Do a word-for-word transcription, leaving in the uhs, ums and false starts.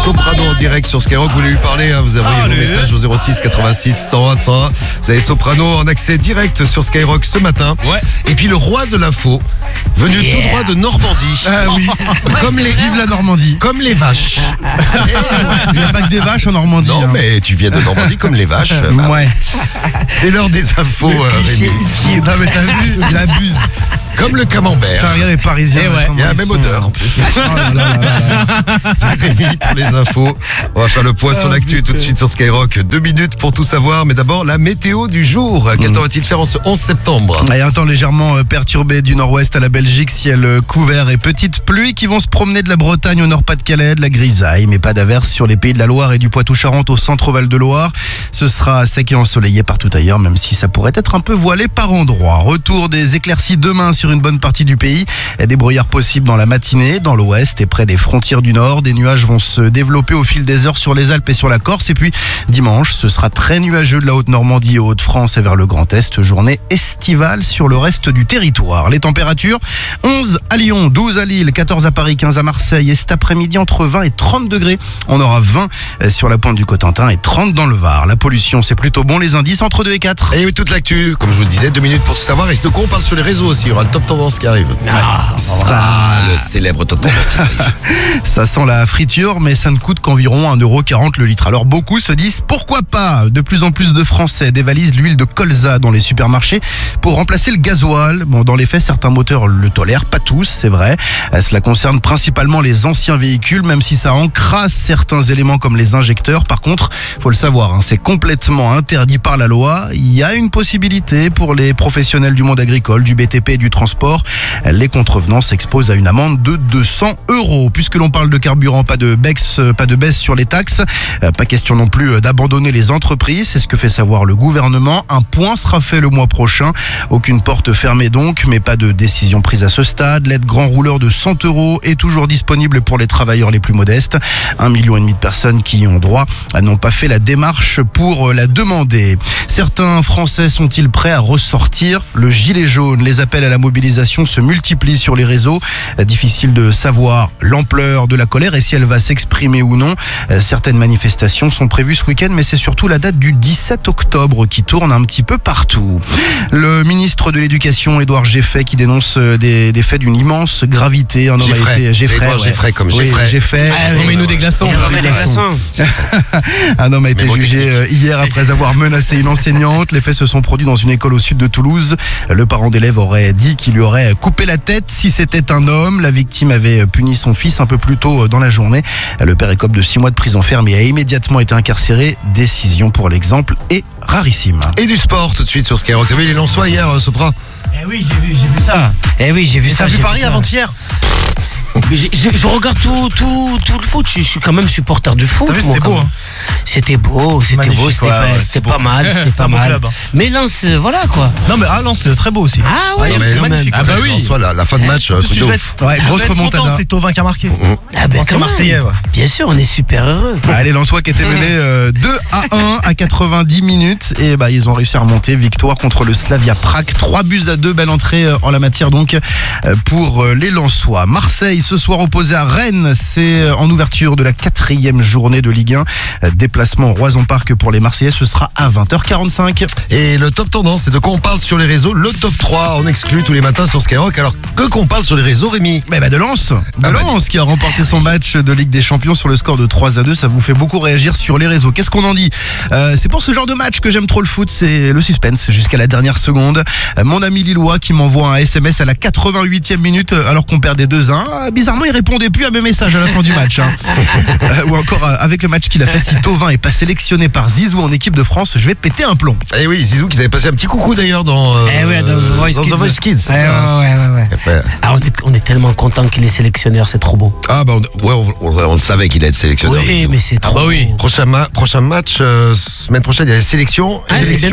Soprano en direct sur Skyrock. Vous voulez lui parler, hein, vous envoyez vos messages au zéro six quatre-vingt-six cent un cent un. Vous avez Soprano en accès direct sur Skyrock ce matin. Ouais. Et puis le roi de l'info, venu Yeah. tout droit de Normandie. Ah oui, comme les vive la Normandie. Comme les vaches. Il n'y a pas que des vaches en Normandie. Non, hein. mais tu viens de Normandie comme les vaches. Bah, Ouais. c'est l'heure des infos, euh, Rémi. Non mais t'as vu, il abuse. Comme le camembert. Ça regarde les Parisiens. Eh ouais, comment Il y a la ils même sont. odeur en plus. Oh là là là là. C'est Rémi pour les infos. On va faire le point sur l'actu tout de suite sur Skyrock. Deux minutes pour tout savoir, mais d'abord la météo du jour. Quel temps va-t-il faire en ce onze septembre? Et un temps légèrement perturbé du nord-ouest à la Belgique, ciel couvert et petites pluies qui vont se promener de la Bretagne au nord-Pas-de-Calais, de la grisaille, mais pas d'averse sur les pays de la Loire et du Poitou-Charentes au centre-Val de Loire. Ce sera sec et ensoleillé partout ailleurs, même si ça pourrait être un peu voilé par endroits. Retour des éclaircies demain sur une bonne partie du pays. Des brouillards possibles dans la matinée, dans l'ouest et près des frontières du nord. Des nuages vont se développer au fil des heures sur les Alpes et sur la Corse. Et puis dimanche, ce sera très nuageux de la Haute-Normandie aux Hauts-de-France et vers le Grand Est. Journée estivale sur le reste du territoire. Les températures, onze à Lyon, douze à Lille, quatorze à Paris, quinze à Marseille. Et cet après-midi, entre vingt et trente degrés. On aura vingt sur la pointe du Cotentin et trente dans le Var. La pollution, c'est plutôt bon. Les indices entre deux et quatre. Et oui, toute l'actu, comme je vous le disais, deux minutes pour tout savoir. Et de quoi on parle sur les réseaux aussi. Il y aura le top tendance qui arrive. Ah, Ah, le célèbre top tendance qui arrive. Ça sent la friture, mais ça ne coûte qu'environ un euro quarante le litre. Alors beaucoup se disent pourquoi pas. De plus en plus de Français dévalisent l'huile de colza dans les supermarchés pour remplacer le gasoil. Bon, dans les faits, certains moteurs le tolèrent, pas tous, c'est vrai. Euh, Cela concerne principalement les anciens véhicules, même si ça encrasse certains éléments comme les injecteurs. Par contre, faut le savoir, hein, c'est complètement interdit par la loi. Il y a une possibilité pour les professionnels du monde agricole, du B T P et du transport. Les contrevenants s'exposent à une amende de deux cents euros. Puisque l'on parle de carburant, pas de baisse, pas de baisse sur les taxes. Euh, Pas question non plus d'abandonner les entreprises. C'est ce que fait savoir le gouvernement. Un point sera fait le mois prochain. Aucune porte fermée donc, mais pas de décision prise à ce stade. L'aide grand rouleur de cent euros est toujours disponible pour les travailleurs les plus modestes. Un million et demi de personnes qui y ont droit n'ont pas fait la démarche pour la demander. Certains Français sont-ils prêts à ressortir le gilet jaune? Les appels à la mobilisation se multiplient sur les réseaux. Difficile de savoir l'ampleur de la colère et si elle va s'exprimer ou non. Certaines manifestations sont prévues ce week-end, mais c'est surtout la date du dix-sept octobre qui tourne un petit peu partout. Le ministre de l'Éducation, Édouard Geffay, qui dénonce des, des faits d'une immense gravité. Un homme Geffray. a été C'est Geffray, Édouard ouais. Geffray comme Oui, Geffray. Geffray. Ah, oui, Remets-nous des glaçons. Remets des glaçons. Un homme a C'est été mes mots jugé techniques. euh, hier après avoir menacé une enseignante. Les faits se sont produits dans une école au sud de Toulouse. Le parent d'élève aurait dit qu'il lui aurait coupé la tête si c'était un homme. La victime avait puni son fils un peu plus tôt dans la journée. Le père écope de six mois de prison ferme et a immédiatement été incarcéré. Décision pour l'exemple est rarissime. Et du sport tout de suite sur Skyrock. T'as vu les Lensois hier, euh, Sopra? Eh oui, j'ai vu, j'ai vu ça. Eh oui, j'ai vu ça. T'as vu j'ai Paris ça. avant-hier? Mais j'ai- j'ai- je regarde tout, tout, tout le foot. Je, je suis quand même supporter du foot. T'as vu, moi, c'était quand beau, même. hein. C'était beau, c'était Magnifique, beau, c'était ouais, pas, ouais, c'était c'est pas beau. mal, c'était C'est un pas beau mal. club, hein. Mais Lens, euh, voilà quoi. Non mais ah non, c'est très beau aussi. Ah ouais, non, mais c'est quand même. magnifique. Ah bah oui. Lensois, la, la fin de match, un truc de ouf. Ouais, grosse remontada. C'est Thauvin qui a marqué. Ah ben, Ancien quand même. Marseillais, ouais. Bien sûr, on est super heureux. Ah, les Lensois qui étaient menés euh, deux à un à quatre-vingt-dix minutes et bah ils ont réussi à remonter. Victoire contre le Slavia Prague, trois buts à deux, belle entrée euh, en la matière donc euh, pour euh, les Lensois. Marseille ce soir opposé à Rennes, c'est euh, en ouverture de la quatrième journée de Ligue un. Euh, déplacement au Roison Park pour les Marseillais, ce sera à vingt heures quarante-cinq. Et le top tendance, c'est de quoi on parle sur les réseaux. Le top trois, on exclut tous les matins sur Skyrock. Alors, que qu'on parle sur les réseaux, Rémi? Mais bah de Lens, de Ah bah, Lens qui a remporté son match de Ligue des Champions sur le score de trois à deux. Ça vous fait beaucoup réagir sur les réseaux. Qu'est-ce qu'on en dit? euh, C'est pour ce genre de match que j'aime trop le foot, c'est le suspense jusqu'à la dernière seconde. Euh, mon ami Lillois qui m'envoie un S M S à la quatre-vingt-huitième minute euh, alors qu'on perdait deux un. Euh, bizarrement, il répondait plus à mes messages à la fin du match. Hein. Euh, ou encore euh, avec le match qu'il a fait, si Thauvin est pas sélectionné par Zizou en équipe de France, je vais péter un plomb. Eh oui, Zizou qui t'avait passé un petit coucou d'ailleurs dans, euh, Eh ouais, dans The Voice dans Kids. The Voice Kids. c'est Ouais, ça, ouais, hein. ouais, ouais, ouais. Enfin, Ah, on, est, on est tellement content qu'il est sélectionneur, c'est trop beau. Ah bah on, ouais, on, on- on le savait qu'il allait être sélectionneur. Oui, Zizou. mais c'est trop bah oui. beau. Prochain, ma- prochain match, euh, semaine prochaine, il y a les sélections. Ah, Les c'est sélections